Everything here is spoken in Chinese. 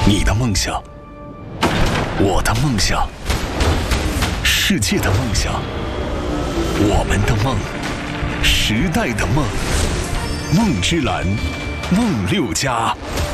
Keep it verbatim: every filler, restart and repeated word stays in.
你的梦想，我的梦想，世界的梦想，我们的梦，时代的梦。梦之蓝，梦六家。